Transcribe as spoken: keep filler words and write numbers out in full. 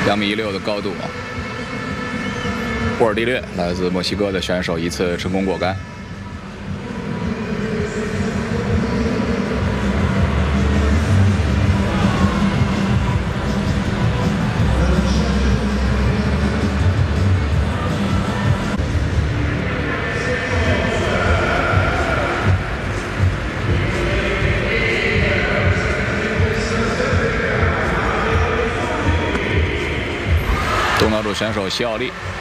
两米一六的高度。波尔蒂略，来自墨西哥的选手，一次成功过杆。东道主选手西奥利。